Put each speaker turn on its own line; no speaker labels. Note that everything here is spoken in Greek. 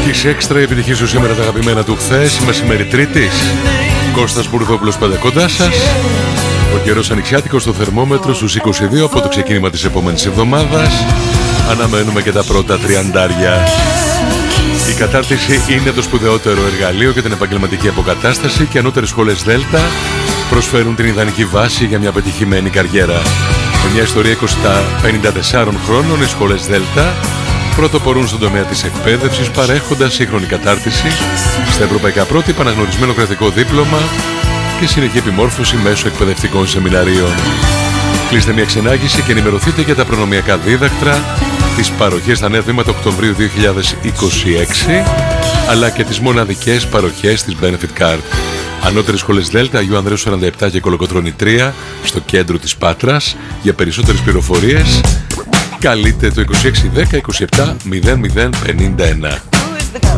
Της έξτρα επιτυχής σου σήμερα τα αγαπημένα του χθες, μεσημέρι Τρίτης. Κώστας Μπουρδόπουλος πάντα κοντά σας. Ο καιρός ανοιξιάτικος στο θερμόμετρο στους 22 από το ξεκίνημα της επόμενης εβδομάδας. Αναμένουμε και τα πρώτα 30. Η κατάρτιση είναι το σπουδαιότερο εργαλείο για την επαγγελματική αποκατάσταση και ανώτερες σχολές Δέλτα προσφέρουν την ιδανική βάση για μια πετυχημένη καριέρα. Με μια ιστορία 54 χρόνων, οι σχολές Δέλτα πρωτοπορούν στον τομέα της εκπαίδευσης παρέχοντας σύγχρονη κατάρτιση στα ευρωπαϊκά πρότυπα, αναγνωρισμένο κρατικό δίπλωμα και συνεχή επιμόρφωση μέσω εκπαιδευτικών σεμιναρίων. Κλείστε μια ξενάγηση και ενημερωθείτε για τα προνομιακά δίδακτρα, τις παροχές στα νέα βήματα Οκτωβρίου 2026, αλλά και τις μοναδικές παροχές της Benefit Card. Ανώτερες σχολές Δέλτα, Αγίου Ανδρέου 47 και Κολοκοτρώνη 3, στο κέντρο της Πάτρας. Για περισσότερες πληροφορίες καλείτε το 2610 27 00 51.